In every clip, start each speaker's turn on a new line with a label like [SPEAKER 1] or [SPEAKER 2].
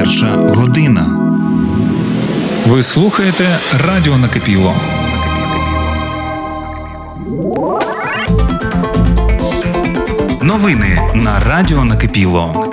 [SPEAKER 1] 21 година. Ви слухаєте Радіо Накипіло. Новини на Радіо Накипіло.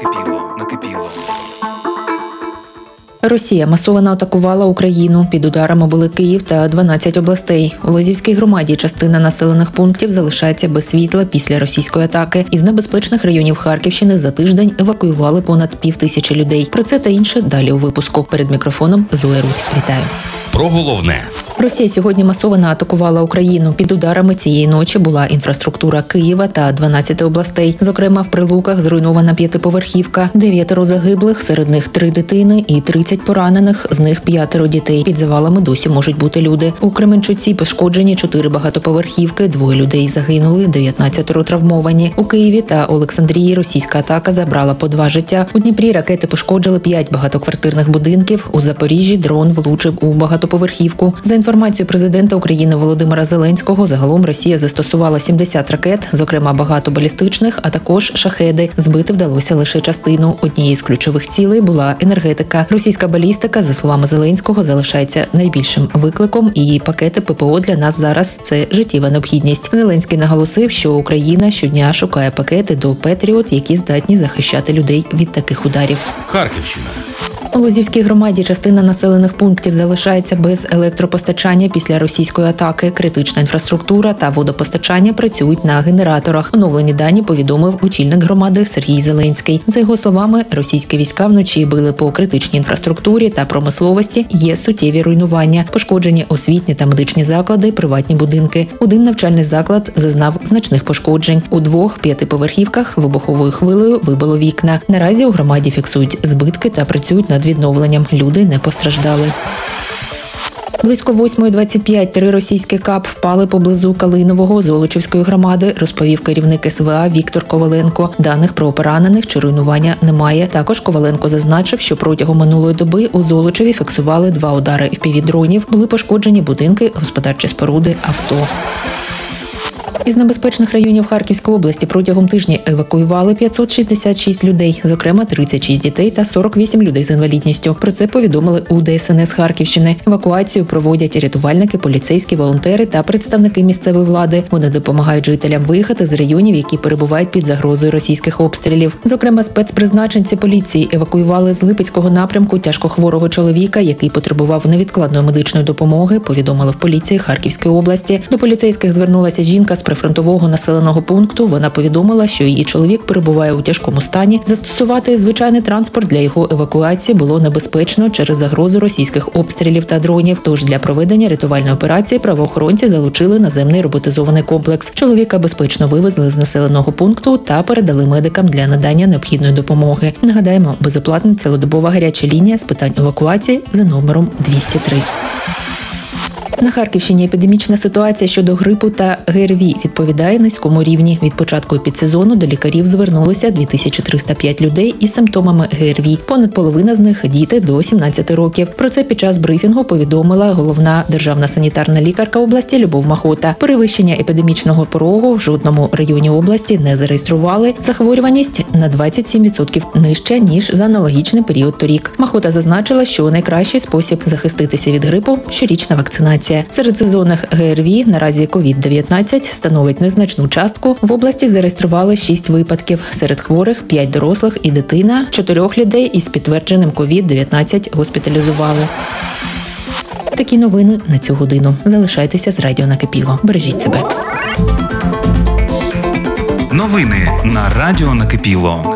[SPEAKER 2] Росія масово атакувала Україну. Під ударами були Київ та 12 областей. У Лозівській громаді частина населених пунктів залишається без світла після російської атаки. Із небезпечних районів Харківщини за тиждень евакуювали понад 5000 людей. Про це та інше далі у випуску. Перед мікрофоном Зоя Рудь. Вітаю.
[SPEAKER 3] Про головне.
[SPEAKER 2] Росія сьогодні масово атакувала Україну. Під ударами цієї ночі була інфраструктура Києва та 12 областей. Зокрема, в Прилуках зруйнована 5-поверхівка, 9 загиблих, серед них 3 дитини і 30 поранених, з них 5 дітей. Під завалами досі можуть бути люди. У Кременчуці пошкоджені 4 багатоповерхівки, 2 людей загинули, 19 травмовані. У Києві та Олександрії російська атака забрала по 2 життя. У Дніпрі ракети пошкоджили 5 багатоквартирних будинків. У Запоріжжі дрон влучив у багатоповерхівку. За інформацією президента України Володимира Зеленського, загалом Росія застосувала 70 ракет, зокрема багато балістичних, а також шахеди. Збити вдалося лише частину. Однією з ключових цілей була енергетика. Російська балістика, за словами Зеленського, залишається найбільшим викликом, і її пакети ППО для нас зараз – це життєва необхідність. Зеленський наголосив, що Україна щодня шукає пакети до «Петріот», які здатні захищати людей від таких ударів.
[SPEAKER 3] Харківщина.
[SPEAKER 2] У Лозівській громаді частина населених пунктів залишається без електропостачання після російської атаки. Критична інфраструктура та водопостачання працюють на генераторах. Оновлені дані повідомив очільник громади Сергій Зеленський. За його словами, російські війська вночі били по критичній інфраструктурі та промисловості, є суттєві руйнування, пошкоджені освітні та медичні заклади, приватні будинки. Один навчальний заклад зазнав значних пошкоджень. У 2 5-поверхівках вибуховою хвилею вибило вікна. Наразі у громаді фіксують збитки та працюють над відновленням. Люди не постраждали. Близько 8:25 3 російські КАП впали поблизу Калинового Золочівської громади, розповів керівник СВА Віктор Коваленко. Даних про поранених чи руйнування немає. Також Коваленко зазначив, що протягом минулої доби у Золочеві фіксували 2 удари FPV-дронів, були пошкоджені будинки, господарчі споруди, авто. Із небезпечних районів Харківської області протягом тижня евакуювали 566 людей, зокрема 36 дітей та 48 людей з інвалідністю. Про це повідомили у ДСНС Харківщини. Евакуацію проводять рятувальники, поліцейські, волонтери та представники місцевої влади. Вони допомагають жителям виїхати з районів, які перебувають під загрозою російських обстрілів. Зокрема, спецпризначенці поліції евакуювали з Липецького напрямку тяжкохворого чоловіка, який потребував невідкладної медичної допомоги, повідомили в поліції Харківської області. До поліцейських звернулася жінка з прифронтового населеного пункту. Вона повідомила, що її чоловік перебуває у тяжкому стані. Застосувати звичайний транспорт для його евакуації було небезпечно через загрозу російських обстрілів та дронів. Тож для проведення рятувальної операції правоохоронці залучили наземний роботизований комплекс. Чоловіка безпечно вивезли з населеного пункту та передали медикам для надання необхідної допомоги. Нагадаємо, безоплатна цілодобова гаряча лінія з питань евакуації за номером 203. На Харківщині епідемічна ситуація щодо грипу та ГРВІ відповідає низькому рівні. Від початку епідсезону до лікарів звернулося 2305 людей із симптомами ГРВІ. Понад половина з них – діти до 17 років. Про це під час брифінгу повідомила головна державна санітарна лікарка області Любов Махота. Перевищення епідемічного порогу в жодному районі області не зареєстрували. Захворюваність на 27% нижча, ніж за аналогічний період торік. Махота зазначила, що найкращий спосіб захиститися від грипу – щорічна вакцинація. Серед сезонних ГРВІ наразі COVID-19 становить незначну частку. В області зареєстрували 6 випадків. Серед хворих 5 дорослих і дитина. 4 людей із підтвердженим COVID-19 госпіталізували. Такі новини на цю годину. Залишайтеся з Радіо Накипіло. Бережіть себе.
[SPEAKER 1] Новини на Радіо Накипіло.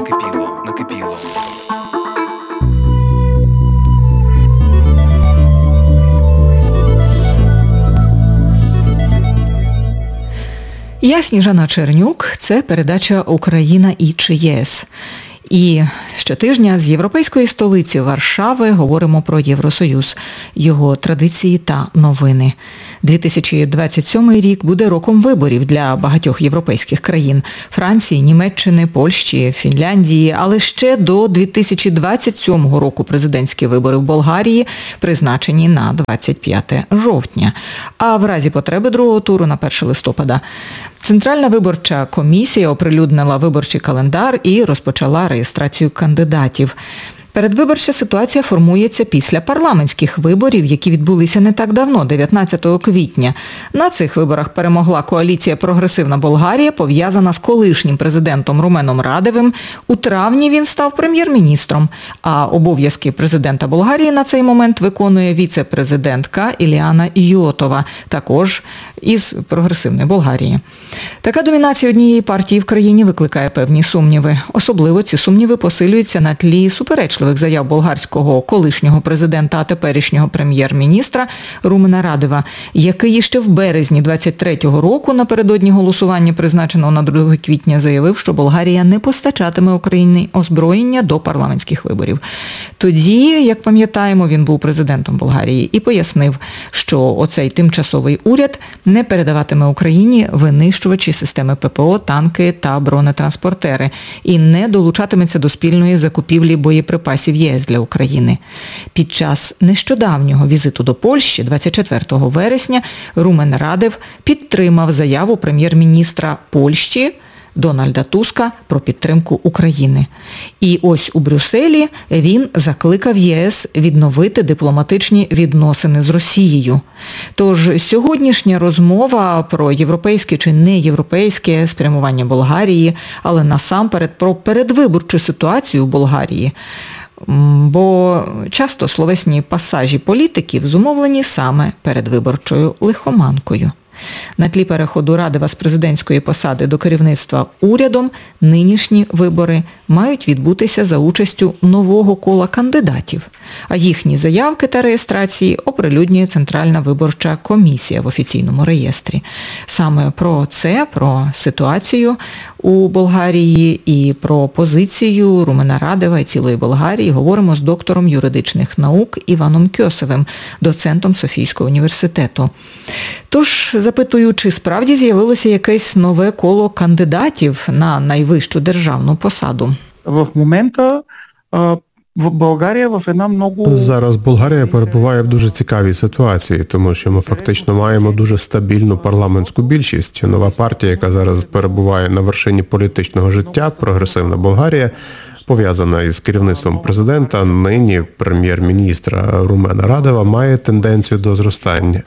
[SPEAKER 4] Я Сніжана Чернюк, це передача «Україна і ЧАЕС». І щотижня з європейської столиці Варшави говоримо про Євросоюз, його традиції та новини. 2027 рік буде роком виборів для багатьох європейських країн – Франції, Німеччини, Польщі, Фінляндії, але ще до 2027 року президентські вибори в Болгарії призначені на 25 жовтня, а в разі потреби другого туру на 1 листопада. Центральна виборча комісія оприлюднила виборчий календар і розпочала реєстрацію кандидатів. Передвиборча ситуація формується після парламентських виборів, які відбулися не так давно, 19 квітня. На цих виборах перемогла коаліція «Прогресивна Болгарія», пов'язана з колишнім президентом Руменом Радевим. У травні він став прем'єр-міністром, а обов'язки президента Болгарії на цей момент виконує віце-президентка Іліана Йотова, також із «Прогресивної Болгарії». Така домінація однієї партії в країні викликає певні сумніви. Особливо ці сумніви посилюються на тлі суперечливих заяв болгарського колишнього президента, а теперішнього прем'єр-міністра Румена Радева, який ще в березні 23-го року, напередодні голосування, призначеного на 2 квітня, заявив, що Болгарія не постачатиме Україні озброєння до парламентських виборів. Тоді, як пам'ятаємо, він був президентом Болгарії і пояснив, що оцей тимчасовий уряд не передаватиме Україні винищувачі системи ППО, танки та бронетранспортери і не долучатиметься до спільної закупівлі боєприпасів ЄС для України. Під час нещодавнього візиту до Польщі 24 вересня Румен Радев підтримав заяву прем'єр-міністра Польщі Дональда Туска про підтримку України. І ось у Брюсселі він закликав ЄС відновити дипломатичні відносини з Росією. Тож сьогоднішня розмова про європейське чи неєвропейське спрямування Болгарії, але насамперед про передвиборчу ситуацію в Болгарії, бо часто словесні пасажі політиків зумовлені саме передвиборчою лихоманкою. На тлі переходу Радева з президентської посади до керівництва урядом нинішні вибори мають відбутися за участю нового кола кандидатів, а їхні заявки та реєстрації оприлюднює Центральна виборча комісія в офіційному реєстрі. Саме про це, про ситуацію у Болгарії і про позицію Румена Радева і цілої Болгарії говоримо з доктором юридичних наук Іваном Кьосевим, доцентом Софійського університету. Тож, запитую, чи справді з'явилося якесь нове коло кандидатів на найвищу державну посаду?
[SPEAKER 5] В момента в Болгарія в една много...
[SPEAKER 6] Зараз Болгарія перебуває в дуже цікавій ситуації, тому що ми фактично маємо дуже стабільну парламентську більшість. Нова партія, яка зараз перебуває на вершині політичного життя, «Прогресивна Болгарія», пов'язана із керівництвом президента, нині прем'єр-міністра Румена Радева, має тенденцію до зростання.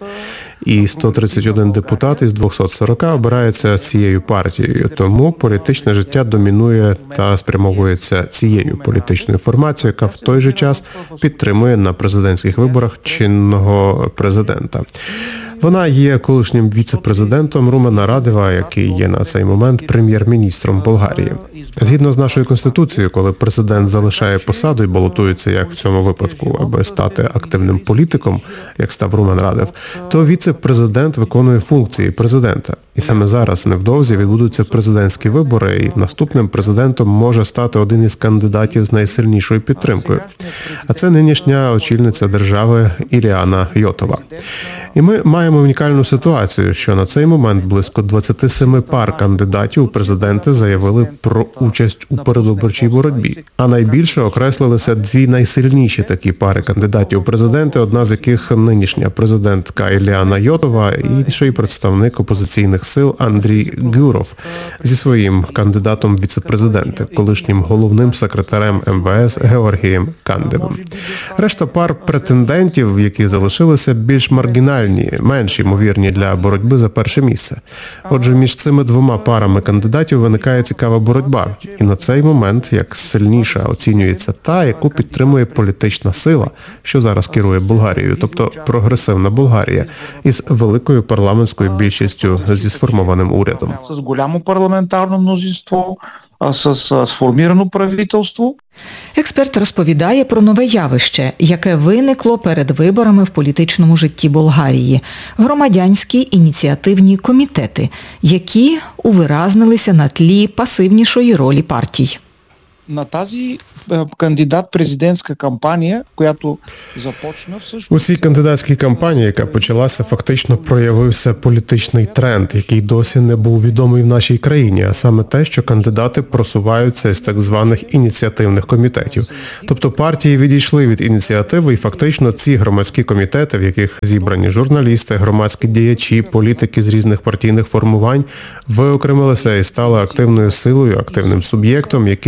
[SPEAKER 6] І 131 депутат із 240 обирається цією партією. Тому політичне життя домінує та спрямовується цією політичною формацією, яка в той же час підтримує на президентських виборах чинного президента. Вона є колишнім віце-президентом Румена Радева, який є на цей момент прем'єр-міністром Болгарії. Згідно з нашою Конституцією, коли президент залишає посаду і балотується, як в цьому випадку, аби стати активним політиком, як став Румен Радев, то віце-президент виконує функції президента. І саме зараз, невдовзі, відбудуться президентські вибори, і наступним президентом може стати один із кандидатів з найсильнішою підтримкою. А це нинішня очільниця держави Іліана Йотова. І ми маємо унікальну ситуацію, що на цей момент близько 27 пар кандидатів у президенти заявили про участь у передвиборчій боротьбі. А найбільше окреслилися дві найсильніші такі пари кандидатів у президенти, одна з яких нинішня президентка Іліана Йотова, і інший представник опозиційних сил Андрій Гюров зі своїм кандидатом віце-президента, колишнім головним секретарем МВС Георгієм Кандевим. Решта пар претендентів, які залишилися, більш маргінальні, менш ймовірні для боротьби за перше місце. Отже, між цими двома парами кандидатів виникає цікава боротьба. І на цей момент як сильніша оцінюється та, яку підтримує політична сила, що зараз керує Болгарією, тобто «Прогресивна Болгарія», із великою парламентською більшістю зі сформованим урядом.
[SPEAKER 5] З голямо парламентарно мнозинство, з сформировано правительство.
[SPEAKER 4] Експерт розповідає про нове явище, яке виникло перед виборами в політичному житті Болгарії – громадянські ініціативні комітети, які увиразнилися на тлі пасивнішої ролі партій.
[SPEAKER 5] На тази кандидат-президентська кампанія, която започна всъщност...
[SPEAKER 6] У цій кандидатській кампанії, яка почалася, фактично проявився політичний тренд, який досі не був відомий в нашій країні, а саме те, що кандидати просуваються із так званих ініціативних комітетів. Тобто партії відійшли від ініціативи і фактично ці громадські комітети, в яких зібрані журналісти, громадські діячі, політики з різних партійних формувань, виокремилися і стали активною силою, активним суб'єктом, який висуває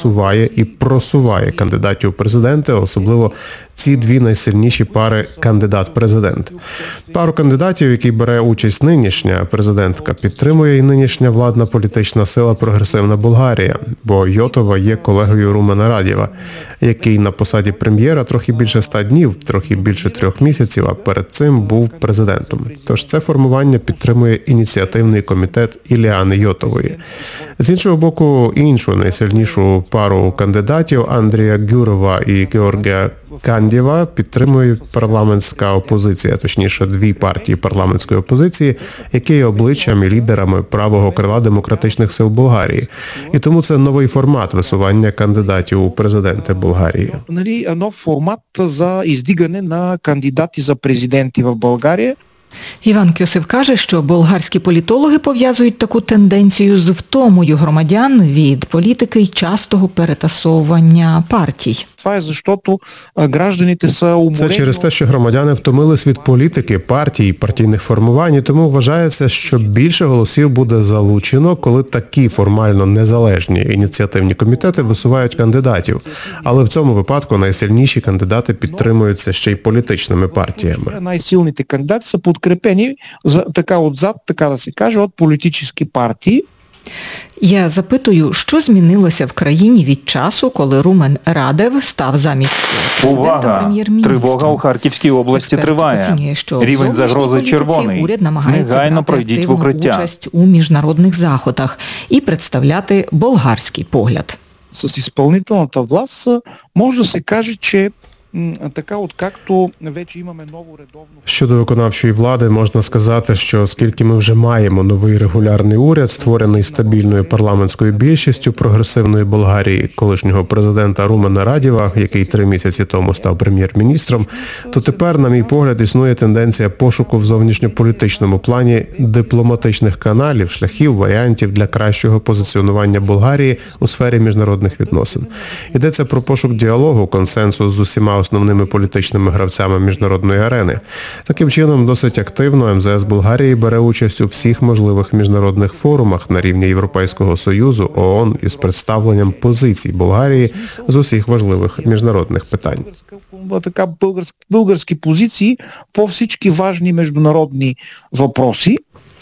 [SPEAKER 6] висуває і просуває кандидатів у президенти, особливо ці дві найсильніші пари кандидат-президент. Пару кандидатів, які бере участь нинішня президентка, підтримує і нинішня владна політична сила «Прогресивна Болгарія», бо Йотова є колегою Румена Радєва, який на посаді прем'єра трохи більше 100 днів, трохи більше 3 місяців, а перед цим був президентом. Тож це формування підтримує ініціативний комітет Іліани Йотової. З іншого боку, іншу найсильнішу пару кандидатів Андрія Гюрова і Георгія Кандєва підтримує парламентська опозиція, точніше дві партії парламентської опозиції, які є обличчям і лідерами правого крила демократичних сил Болгарії. І тому це новий формат висування кандидатів у президенти Болгарії.
[SPEAKER 5] Нов формат за издигане на кандидати за президенти в България.
[SPEAKER 4] Іван Кьосев каже, що болгарські політологи пов'язують таку тенденцію з втомою громадян від політики й частого перетасовування партій.
[SPEAKER 6] Це через те, що громадяни втомились від політики, партій, партійних формувань, і тому вважається, що більше голосів буде залучено, коли такі формально незалежні ініціативні комітети висувають кандидатів. Але в цьому випадку найсильніші кандидати підтримуються ще й політичними партіями.
[SPEAKER 5] Найсильніші кандидати са подкрепени така отзад, така да се каже, от політичні партії.
[SPEAKER 4] Я запитую, що змінилося в країні від часу, коли Румен Радев став замість президента прем'єр-міністром.
[SPEAKER 7] Тривога у Харківській області триває.
[SPEAKER 4] Оцінює, що
[SPEAKER 7] рівень загрози червоний.
[SPEAKER 4] Уряд намагається
[SPEAKER 7] негайно пройдіть в укриття.
[SPEAKER 4] Участь у міжнародних заходах і представляти болгарський погляд.
[SPEAKER 5] З ісполнителната власт може да се каже, че така от както вече имаме ново редовно.
[SPEAKER 6] Щодо виконавчої влади, можна сказати, що оскільки ми вже маємо новий регулярний уряд, створений стабільною парламентською більшістю прогресивної Болгарії, колишнього президента Румена Радєва, який 3 місяці тому став прем'єр-міністром, то тепер, на мій погляд, існує тенденція пошуку в зовнішньополітичному плані дипломатичних каналів, шляхів, варіантів для кращого позиціонування Болгарії у сфері міжнародних відносин. Йдеться про пошук діалогу, консенсус з усіма основними політичними гравцями міжнародної арени. Таким чином, досить активно МЗС Болгарії бере участь у всіх можливих міжнародних форумах на рівні Європейського Союзу, ООН із представленням позицій Болгарії з усіх важливих міжнародних питань.
[SPEAKER 5] Така българські позиції по всі важні міжнародні вопроси.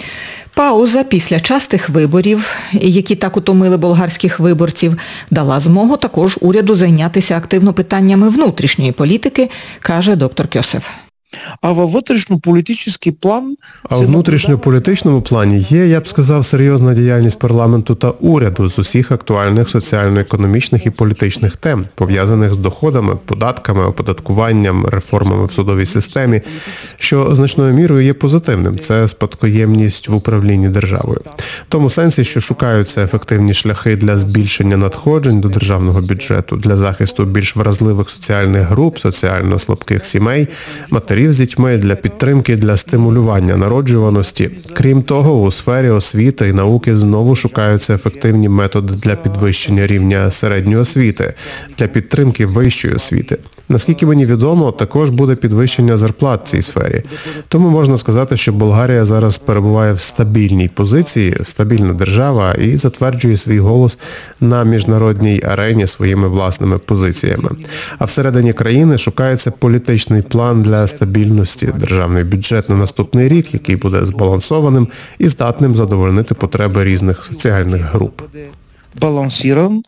[SPEAKER 4] Пауза після частих виборів, які так утомили болгарських виборців, дала змогу також уряду зайнятися активно питаннями внутрішньої політики, каже доктор Кьосев.
[SPEAKER 5] А во внутрішньополітичний план...
[SPEAKER 6] А в внутрішньополітичному плані є, я б сказав, серйозна діяльність парламенту та уряду з усіх актуальних соціально-економічних і політичних тем, пов'язаних з доходами, податками, оподаткуванням, реформами в судовій системі, що значною мірою є позитивним. Це спадкоємність в управлінні державою. В тому сенсі, що шукаються ефективні шляхи для збільшення надходжень до державного бюджету, для захисту більш вразливих соціальних груп, соціально слабких сімей, матерів з дітьми, для підтримки, для стимулювання народжуваності. Крім того, у сфері освіти і науки знову шукаються ефективні методи для підвищення рівня середньої освіти, для підтримки вищої освіти. Наскільки мені відомо, також буде підвищення зарплат в цій сфері. Тому можна сказати, що Болгарія зараз перебуває в стабільній позиції, стабільна держава і затверджує свій голос на міжнародній арені своїми власними позиціями. А всередині країни шукається політичний план для стабільності, державний бюджет на наступний рік, який буде збалансованим і здатним задовольнити потреби різних соціальних груп.
[SPEAKER 5] Балансиран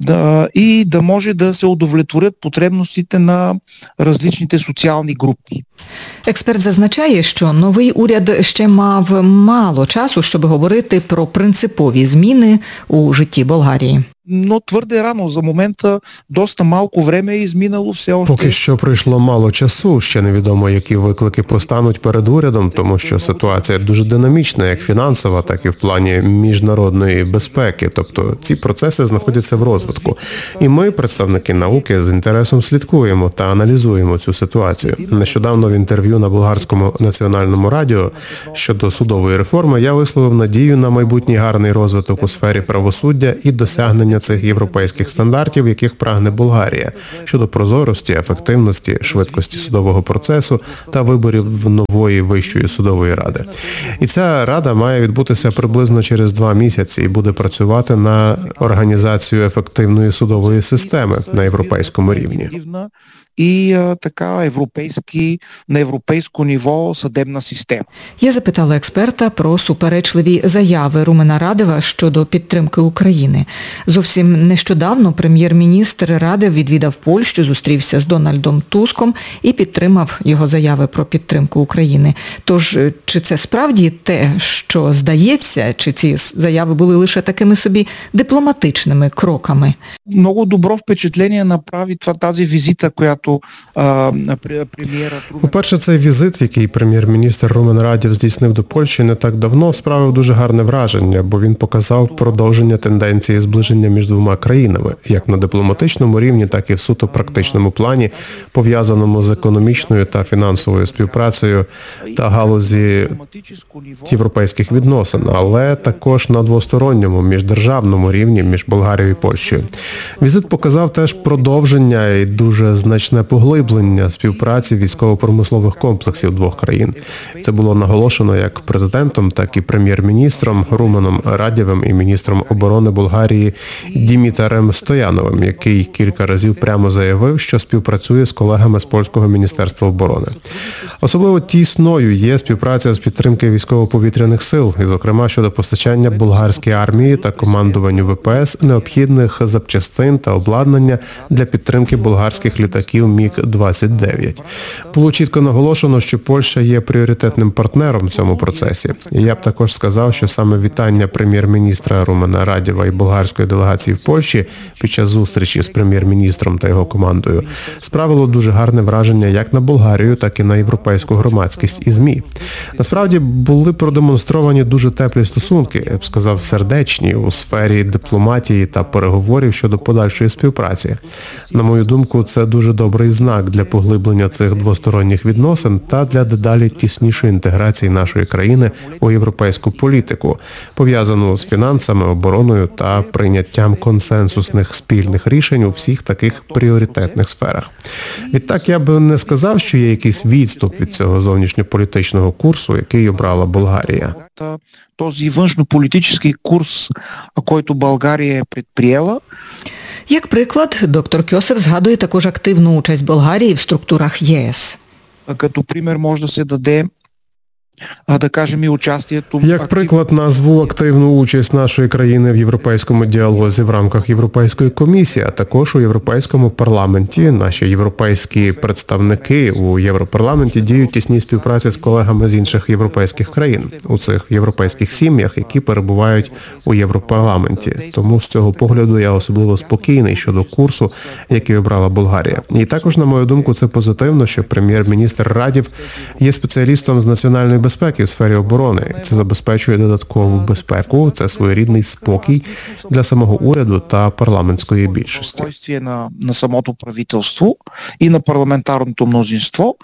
[SPEAKER 5] и да може да се удовлетворят потребностите на различните соціальні групи.
[SPEAKER 4] Експерт зазначає, що новий уряд ще мав мало часу, щоб говорити про принципові зміни у житті Болгарії.
[SPEAKER 5] Но твърде рано. За момента доста малко време е изминало все още.
[SPEAKER 6] Поки що пройшло мало часу, ще невідомо, які виклики постануть перед урядом, тому що ситуація дуже динамічна, як фінансова, так і в плані міжнародної безпеки. Тобто ці процеси знаходяться в розвитку. І ми, представники науки, з інтересом слідкуємо та аналізуємо цю ситуацію. Нещодавно в інтерв'ю на Болгарському національному радіо щодо судової реформи я висловив надію на майбутній гарний розвиток у сфері правосуддя і досягнення поглиблення цих європейських стандартів, яких прагне Болгарія, щодо прозорості, ефективності, швидкості судового процесу та виборів нової Вищої судової ради. І ця рада має відбутися приблизно через 2 місяці і буде працювати на організацію ефективної судової системи на європейському рівні.
[SPEAKER 5] І така на європейському ніво судебна система.
[SPEAKER 4] Я запитала експерта про суперечливі заяви Румена Радева щодо підтримки України. Зовсім нещодавно прем'єр-міністр Радев відвідав Польщу, зустрівся з Дональдом Туском і підтримав його заяви про підтримку України. Тож, чи це справді те, що здається, чи ці заяви були лише такими собі дипломатичними кроками?
[SPEAKER 5] Много добро впечатление направи тази візита, която
[SPEAKER 6] По-перше, цей візит, який прем'єр-міністр Румен Радев здійснив до Польщі не так давно, справив дуже гарне враження, бо він показав продовження тенденції зближення між двома країнами, як на дипломатичному рівні, так і в суто практичному плані, пов'язаному з економічною та фінансовою співпрацею та галузі європейських відносин, але також на двосторонньому, міждержавному рівні між Болгарією і Польщею. Візит показав теж продовження і дуже значне поглиблення співпраці військово-промислових комплексів двох країн. Це було наголошено як президентом, так і прем'єр-міністром Руменом Радєвим і міністром оборони Болгарії Дімітарем Стояновим, який кілька разів прямо заявив, що співпрацює з колегами з Польського міністерства оборони. Особливо тісною є співпраця з підтримки військово-повітряних сил, і, зокрема, щодо постачання болгарській армії та командуванню ВПС необхідних запчастин та обладнання для підтримки болгарських літаків МіГ-29. Було чітко наголошено, що Польща є пріоритетним партнером в цьому процесі. І я б також сказав, що саме вітання прем'єр-міністра Румена Радєва і болгарської делегації в Польщі під час зустрічі з прем'єр-міністром та його командою справило дуже гарне враження як на Болгарію, так і на європейську громадськість і ЗМІ. Насправді, були продемонстровані дуже теплі стосунки, я б сказав, сердечні у сфері дипломатії та переговорів щодо подальшої співпраці. На мою думку, це дуже добрий знак для поглиблення цих двосторонніх відносин та для дедалі тіснішої інтеграції нашої країни у європейську політику, пов'язану з фінансами, обороною та прийняттям консенсусних спільних рішень у всіх таких пріоритетних сферах. Відтак, я б не сказав, що є якийсь відступ від цього зовнішньополітичного курсу, який обрала Болгарія.
[SPEAKER 5] Този външнополитический курс, който Болгарія предприела.
[SPEAKER 4] Як приклад, доктор Кьосев згадує також активну участь Болгарії в структурах ЄС.
[SPEAKER 5] Като пример може да се даде, да кажем, і участието...
[SPEAKER 6] Як приклад назву активну участь нашої країни в європейському діалозі в рамках Європейської комісії, а також у Європейському парламенті. Наші європейські представники у Європарламенті діють в тісній співпраці з колегами з інших європейських країн, у цих європейських сім'ях, які перебувають у Європарламенті. Тому з цього погляду я особливо спокійний щодо курсу, який обрала Болгарія. І також, на мою думку, це позитивно, що прем'єр-міністр Радєв є спеціалістом з національної безпеки в сфері оборони. Це забезпечує додаткову безпеку, це своєрідний спокій для самого уряду та парламентської більшості.
[SPEAKER 5] На самото правительство і на парламентарното мнозинство.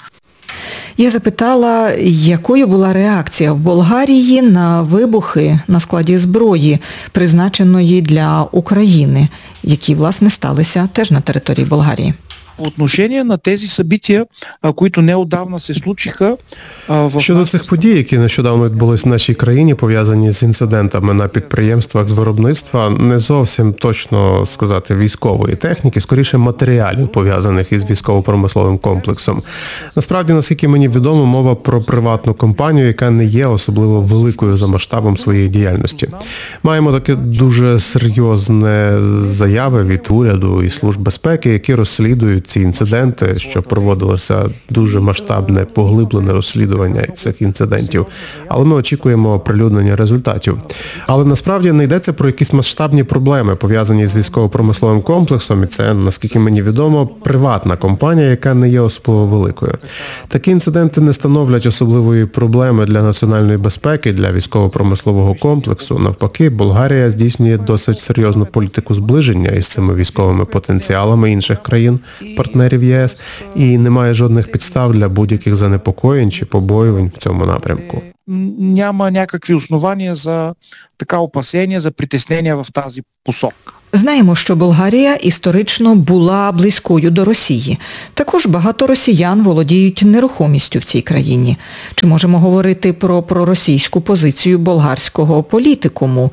[SPEAKER 4] Я запитала, якою була реакція в Болгарії на вибухи на складі зброї, призначеної для України, які, власне, сталися теж на території Болгарії.
[SPEAKER 5] По отношение на тези събития, които неодавна се случиха...
[SPEAKER 6] Щодо цих подій, які нещодавно відбулись в нашій країні, пов'язані з інцидентами на підприємствах з виробництва, не зовсім точно сказати військової техніки, скоріше матеріалів, пов'язаних із військово-промисловим комплексом. Насправді, наскільки мені відомо, мова про приватну компанію, яка не є особливо великою за масштабом своєї діяльності. Маємо таке дуже серйозне заяви від уряду і служб безпеки, які розслідують ці інциденти, що проводилося дуже масштабне, поглиблене розслідування цих інцидентів. Але ми очікуємо оприлюднення результатів. Але насправді не йдеться про якісь масштабні проблеми, пов'язані з військово-промисловим комплексом, і це, наскільки мені відомо, приватна компанія, яка не є особливо великою. Такі інциденти не становлять особливої проблеми для національної безпеки, для військово-промислового комплексу. Навпаки, Болгарія здійснює досить серйозну політику зближення із цими військовими потенціалами інших країн, партнерів ЄС, і немає жодних підстав для будь-яких занепокоєнь чи побоювань в цьому напрямку.
[SPEAKER 5] Няма някакви основания за така опасения, за притеснения в тази посока.
[SPEAKER 4] Знаємо, що Болгарія історично була близькою до Росії. Також багато росіян володіють нерухомістю в цій країні. Чи можемо говорити про проросійську позицію болгарського політикуму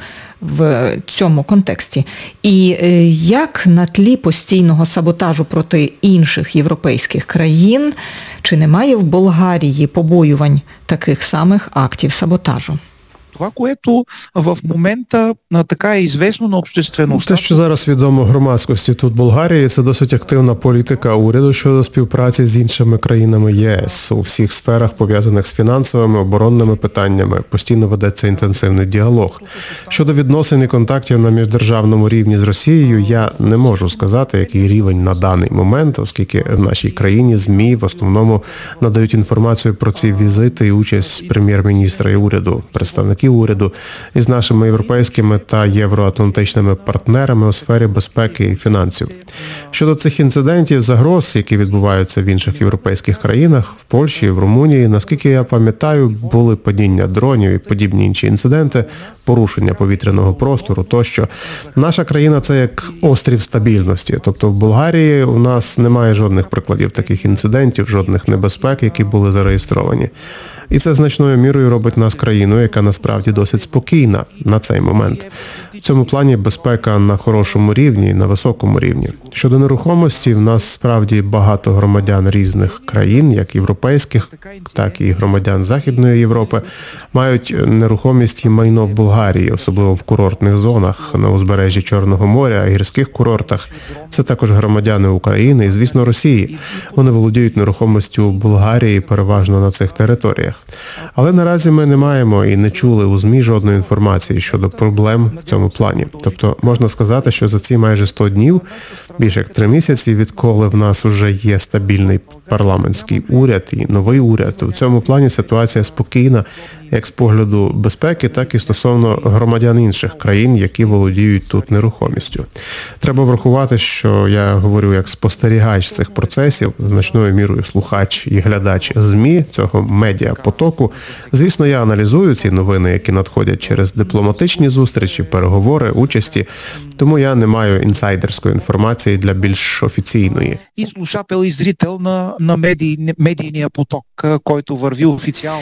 [SPEAKER 4] в цьому контексті? І як на тлі постійного саботажу проти інших європейських країн, чи немає в Болгарії побоювань таких самих актів саботажу?
[SPEAKER 5] Това, което в момента така известно на обществеността.
[SPEAKER 6] Те, що зараз відомо громадськості тут в Болгарії, це досить активна політика уряду щодо співпраці з іншими країнами ЄС. У всіх сферах, пов'язаних з фінансовими, оборонними питаннями, постійно ведеться інтенсивний діалог. Щодо відносин і контактів на міждержавному рівні з Росією, я не можу сказати, який рівень на даний момент, оскільки в нашій країні ЗМІ в основному надають інформацію про ці візити і участь прем'єр-міністра і уряду, представників уряду із нашими європейськими та євроатлантичними партнерами у сфері безпеки і фінансів. Щодо цих інцидентів, загроз, які відбуваються в інших європейських країнах, в Польщі, в Румунії, наскільки я пам'ятаю, були падіння дронів і подібні інші інциденти, порушення повітряного простору тощо. Наша країна – це як острів стабільності. Тобто в Болгарії у нас немає жодних прикладів таких інцидентів, жодних небезпек, які були зареєстровані. І це значною мірою робить нас країною, яка насправді досить спокійна на цей момент. В цьому плані безпека на хорошому рівні, на високому рівні. Щодо нерухомості, в нас справді багато громадян різних країн, як європейських, так і громадян Західної Європи, мають нерухомість і майно в Болгарії, особливо в курортних зонах, на узбережжі Чорного моря, гірських курортах. Це також громадяни України і, звісно, Росії. Вони володіють нерухомістю в Болгарії переважно на цих територіях. Але наразі ми не маємо і не чули у ЗМІ жодної інформації щодо проблем в цьому плані. Тобто можна сказати, що за ці майже 100 днів, більше як 3 місяці, відколи в нас вже є стабільний парламентський уряд і новий уряд, у цьому плані ситуація спокійна, як з погляду безпеки, так і стосовно громадян інших країн, які володіють тут нерухомістю. Треба врахувати, що я говорю як спостерігач цих процесів, значною мірою слухач і глядач ЗМІ, цього медіапотоку. Звісно, я аналізую ці новини, які надходять через дипломатичні зустрічі, переговори, участі, тому я не маю інсайдерської інформації для більш офіційної.
[SPEAKER 5] І слушател, і зрител на медійния поток, който върви офіціально.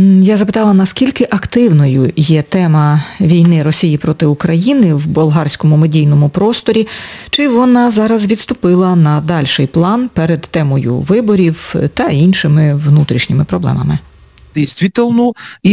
[SPEAKER 4] Я запитала, наскільки активною є тема війни Росії проти України в болгарському медійному просторі, чи вона зараз відступила на дальший план перед темою виборів та іншими внутрішніми проблемами?
[SPEAKER 5] Действително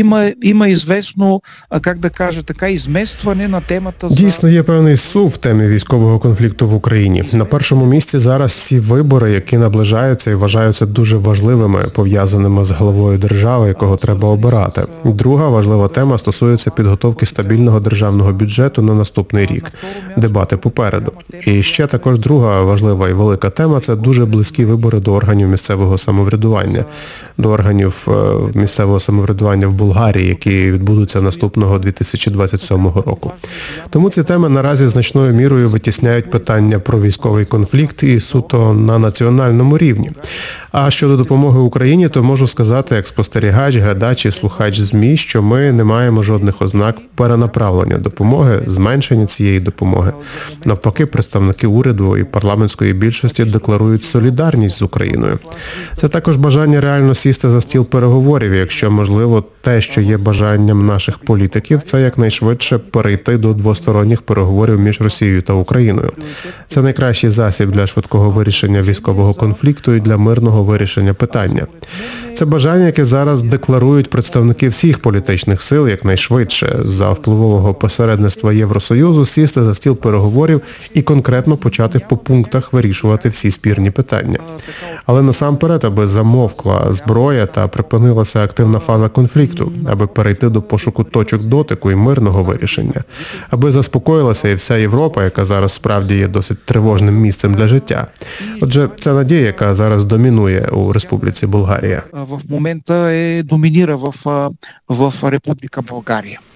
[SPEAKER 5] има известно, как да кажа, така изместване на темата за...
[SPEAKER 6] Дійсно, є певний сув в темі військового конфлікту в Україні. На першому місці зараз ці вибори, які наближаються і вважаються дуже важливими, пов'язаними з главою держави, якого треба обирати. Друга важлива тема стосується підготовки стабільного державного бюджету на наступний рік. Дебати попереду. І ще також друга важлива і велика тема – це дуже близькі вибори до органів місцевого самоврядування. До органів місцевого самоврядування в Болгарії, які відбудуться наступного 2027 року. Тому ці теми наразі значною мірою витісняють питання про військовий конфлікт і суто на національному рівні. А щодо допомоги Україні, то можу сказати, як спостерігач, глядач і слухач ЗМІ, що ми не маємо жодних ознак перенаправлення допомоги, зменшення цієї допомоги. Навпаки, представники уряду і парламентської більшості декларують солідарність з Україною. Це також бажання реально сісти за стіл переговорів, якщо можливо те, що є бажанням наших політиків, це якнайшвидше перейти до двосторонніх переговорів між Росією та Україною. Це найкращий засіб для швидкого вирішення військового конфлікту і для мирного вирішення питання. Це бажання, яке зараз декларують представники всіх політичних сил якнайшвидше за впливового посередництва Євросоюзу сісти за стіл переговорів і конкретно почати по пунктах вирішувати всі спірні питання. Але насамперед, аби замовкла зброя та припинилася активна фаза конфлікту, аби перейти до пошуку точок дотику і мирного вирішення, аби заспокоїлася і вся Європа, яка зараз справді є досить тривожним місцем для життя. Отже, це надія, яка зараз домінує у Республіці Болгарія.
[SPEAKER 5] В момента домінує в Републіка Болгарія.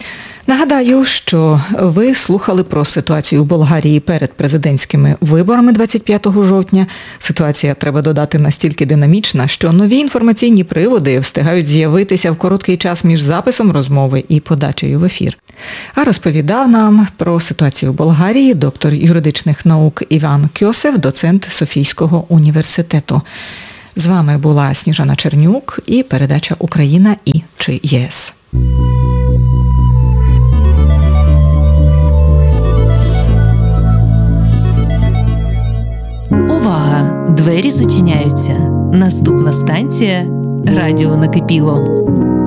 [SPEAKER 4] Нагадаю, що ви слухали про ситуацію в Болгарії перед президентськими виборами 25 жовтня. Ситуація, треба додати, настільки динамічна, що нові інформаційні приводи встигають з'явитися в короткий час між записом розмови і подачею в ефір. А розповідав нам про ситуацію в Болгарії доктор юридичних наук Іван Кьосев, доцент Софійського університету. З вами була Сніжана Чернюк і передача «Україна і чи ЄС».
[SPEAKER 8] Увага! Двері зачиняються. Наступна станція – Радіо Накипіло.